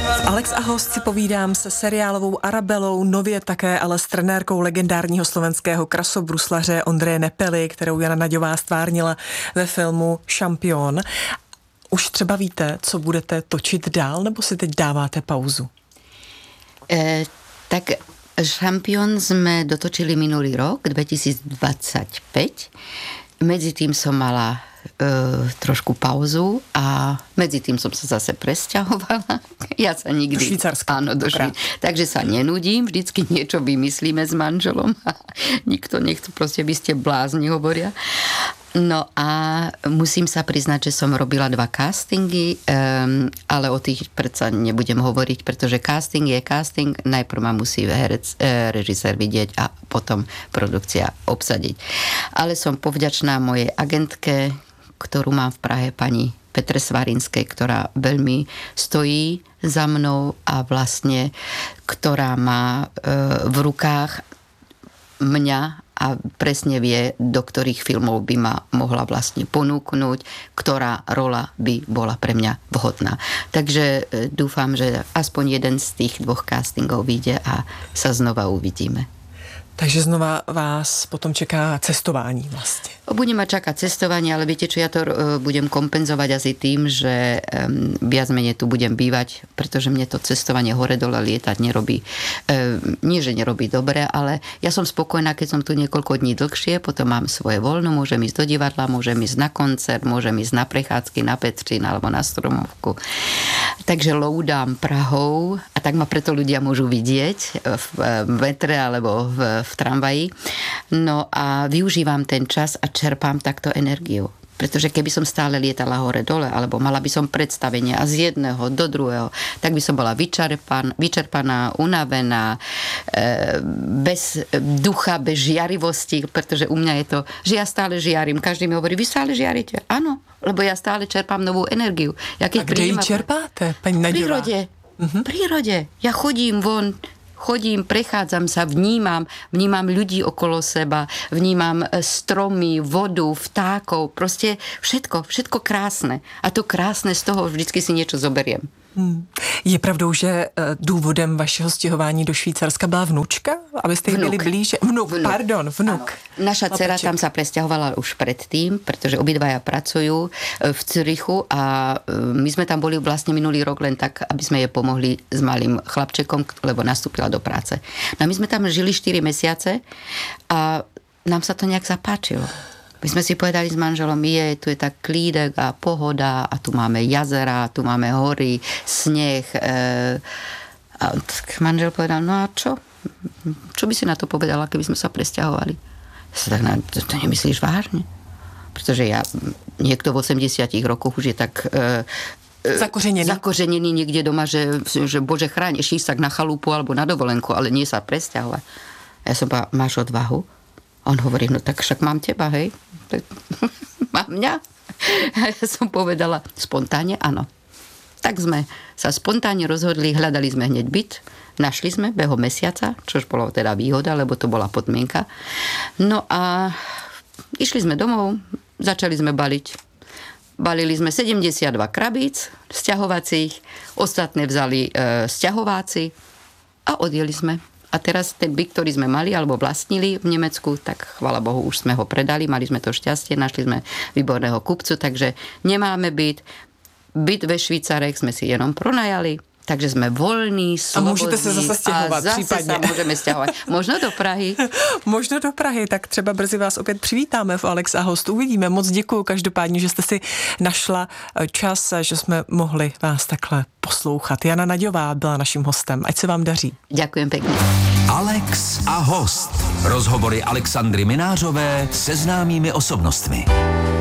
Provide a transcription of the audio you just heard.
Alex a host si povídám se seriálovou Arabelou, nově také ale s trenérkou legendárního slovenského krasobruslaře Ondřeje Nepely, kterou Jana Naďová stvárnila ve filmu Šampion. Už třeba víte, co budete točit dál, nebo si teď dáváte pauzu? Tak Šampión sme dotočili minulý rok, 2025. Medzi tým som mala trošku pauzu a medzi tým som sa zase presťahovala. Ja sa nikdy... Do Švýcarska. Áno, takže sa nenudím, vždycky niečo vymyslíme s manželom a nikto nechce, proste vy ste blázni, hovoria. No a musím sa priznať, že som robila 2 castingy, ale o tých predsa nebudem hovoriť, pretože casting je casting, najprv ma musí režisér vidieť a potom produkcia obsadiť. Ale som povďačná mojej agentke, ktorú mám v Prahe, pani Petre Svarinskej, ktorá veľmi stojí za mnou a vlastne, ktorá má v rukách mňa a presne vie, do ktorých filmov by ma mohla vlastne ponúknuť, ktorá rola by bola pre mňa vhodná. Takže dúfam, že aspoň jeden z tých 2 castingov vyjde a sa znova uvidíme. Takže znova vás potom čeká cestování vlastne. Bude ma čakať cestovanie, ale viete čo, ja to budem kompenzovať asi tým, že viac menej tu budem bývať, pretože mne to cestovanie hore-dole lietať nerobí, nie že nerobí dobre, ale ja som spokojná, keď som tu niekoľko dní dlhšie, potom mám svoje voľno, môžem ísť do divadla, môžem ísť na koncert, môžem ísť na prechádzky, na Petřín alebo na Stromovku. Takže loudám Prahou a tak ma preto ľudia môžu vidieť v metre alebo v tramvaji. No a využívam ten čas a čerpám takto energiu. Pretože keby som stále lietala hore-dole, alebo mala by som predstavenie a z jedného do druhého, tak by som bola vyčerpaná, unavená, bez ducha, bez žiarivosti, pretože u mňa je to, že ja stále žiarím. Každý mi hovorí, vy stále žiarite? Áno, lebo ja stále čerpám novú energiu. Ja keď a kde ji čerpáte, pani Naďová? V prírode. Ja chodím von, prechádzam sa, vnímam ľudí okolo seba, vnímam stromy, vodu, vtákov, proste všetko krásne. A to krásne z toho vždycky si niečo zoberiem. Je pravdou, že důvodem vašeho stěhování do Švýcarska byla vnučka? Abyste jí byli blíže? Vnuk. Naša dcera tam sa presťahovala už predtým, pretože obidvaja pracujú v Zürichu a my sme tam boli vlastne minulý rok len tak, aby sme jej pomohli s malým chlapčekom, lebo nastúpila do práce. No my sme tam žili 4 mesiace a nám sa to nejak zapáčilo. My sme si povedali s manželom, tu je tak klídek a pohoda a tu máme jazera, tu máme hory, sneh. A tak manžel povedal, no a čo? Čo by si na to povedala, keby sme sa presťahovali? To nemyslíš vážne? Pretože niekto v 80 rokoch už je tak... zakořenený niekde doma, že Bože chráň, ešte ísť tak na chalupu alebo na dovolenku, ale nie sa presťahovať. Ja som povedala, máš odvahu? On hovorí, no tak však mám teba, hej? Mám mňa? Ja som povedala, spontánne áno. Tak sme sa spontánne rozhodli, hľadali sme hneď byt, našli sme behom mesiaca, čož bolo teda výhoda, lebo to bola podmienka. No a išli sme domov, začali sme baliť. Balili sme 72 krabíc sťahovacích, ostatné vzali sťahováci a odjeli sme. A teraz ten byt, ktorý sme mali alebo vlastnili v Nemecku, tak chvála Bohu, už sme ho predali, mali sme to šťastie, našli sme výborného kupcu, takže nemáme byt. Byt ve Švýcarech sme si jenom pronajali, takže sme voľní, slobodní. A môžete sa zase stěhovat a případně. Zase sa môžeme sťahovať. Možno do Prahy. Možno do Prahy, tak třeba brzy vás opět přivítáme v Alex a host. Uvidíme. Moc děkuju každopádně, že jste si našla čas, že jsme mohli vás takhle poslouchat. Jana Naďová byla naším hostem. Ať se vám daří. Ďakujem pekne. Alex a host. Rozhovory Alexandry Minářové se známými osobnostmi.